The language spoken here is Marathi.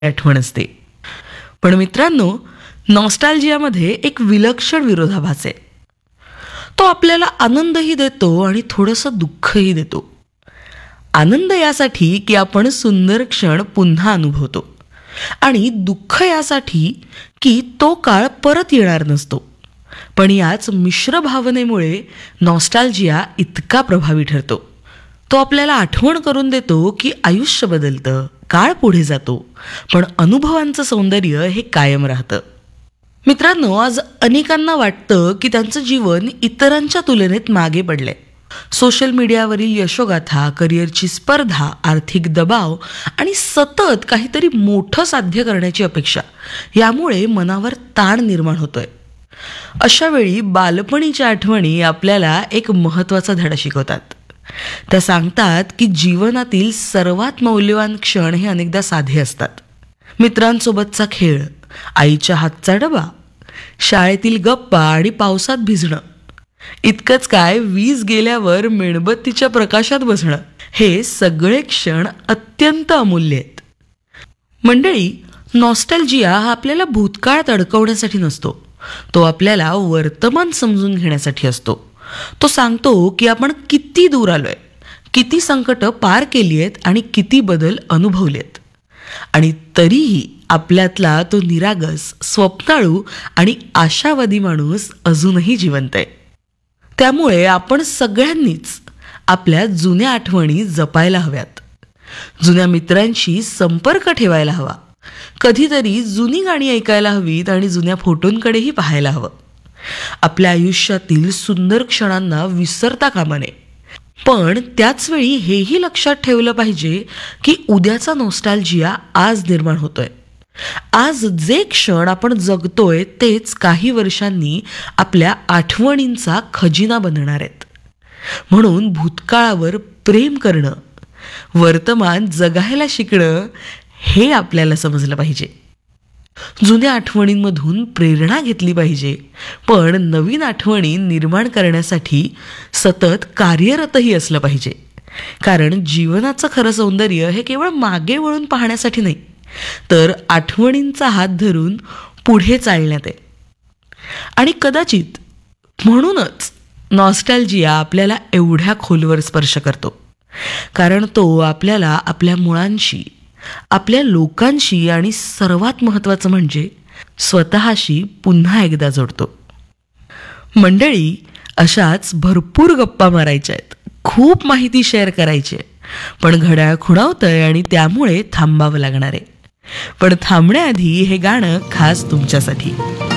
आठवण असते. पण मित्रांनो, नॉस्टॅल्जियामध्ये एक विलक्षण विरोधाभास आहे. तो आपल्याला आनंदही देतो आणि थोडंसं दुःखही देतो. आनंद यासाठी की आपण सुंदर क्षण पुन्हा अनुभवतो, आणि दुःख यासाठी की तो काळ परत येणार नसतो. पण याच मिश्र भावनेमुळे नॉस्टॅल्जिया इतका प्रभावी ठरतो. तो आपल्याला आठवण करून देतो की आयुष्य बदलतं, काळ पुढे जातो, पण अनुभवांचं सौंदर्य हे कायम राहतं. मित्रांनो, आज अनेकांना वाटतं की त्यांचं जीवन इतरांच्या तुलनेत मागे पडलंय. सोशल मीडियावरील यशोगाथा, करिअरची स्पर्धा, आर्थिक दबाव आणि सतत काहीतरी मोठं साध्य करण्याची अपेक्षा यामुळे मनावर ताण निर्माण होतोय. अशा वेळी बालपणीच्या आठवणी आपल्याला एक महत्त्वाचा धडा शिकवतात. त्या सांगतात की जीवनातील सर्वात मौल्यवान क्षण हे अनेकदा साधे असतात. मित्रांसोबतचा खेळ, आईच्या हातचा डबा, शाळेतील गप्पा आणि पावसात भिजणं. इतकंच काय, वीज गेल्यावर मेणबत्तीच्या प्रकाशात बसणं, हे सगळे क्षण अत्यंत अमूल्य आहेत. मंडळी, नॉस्टॅल्जिया हा आपल्याला भूतकाळात अडकवण्यासाठी नसतो. तो आपल्याला वर्तमान समजून घेण्यासाठी असतो. तो सांगतो की आपण किती दूर आलोय, किती संकट पार केली आहेत आणि किती बदल अनुभवलेत, आणि तरीही आपल्यातला तो निरागस, स्वप्नाळू आणि आशावादी माणूस अजूनही जिवंत आहे. त्यामुळे आपण सगळ्यांनीच आपल्या जुन्या आठवणी जपायला हव्यात. जुन्या मित्रांशी संपर्क ठेवायला हवा. कधीतरी जुनी गाणी ऐकायला हवीत आणि जुन्या फोटोंकडेही पाहायला हवं. आपल्या आयुष्यातील सुंदर क्षणांना विसरता कामा नये. पण त्याचवेळी हेही लक्षात ठेवलं पाहिजे की उद्याचा नॉस्टॅल्जिया आज निर्माण होतोय. आज जे क्षण आपण जगतोय तेच काही वर्षांनी आपल्या आठवणींचा खजिना बनणार आहेत. म्हणून भूतकाळावर प्रेम करणं, वर्तमान जगायला शिकणं हे आपल्याला समजलं पाहिजे. जुन्या आठवणींमधून प्रेरणा घेतली पाहिजे, पण नवीन आठवणी निर्माण करण्यासाठी सतत कार्यरतही असलं पाहिजे. कारण जीवनाचं खरं सौंदर्य हे केवळ मागे वळून पाहण्यासाठी नाही, तर आठवणींचा हात धरून पुढे चालण्यात आहे. आणि कदाचित म्हणूनच नॉस्टॅल्जिया आपल्याला एवढ्या खोलवर स्पर्श करतो, कारण तो आपल्याला आपल्या मुळांशी, आपल्या लोकांशी आणि सर्वात महत्त्वाचं म्हणजे स्वतःशी पुन्हा एकदा जोडतो. मंडळी, अशाच भरपूर गप्पा मारायच्या आहेत, खूप माहिती शेअर करायची आहे, पण घड्याळ खुणावतंय आणि त्यामुळे थांबावं लागणार आहे. पण थांबण्याआधी हे गाणं खास तुमच्यासाठी.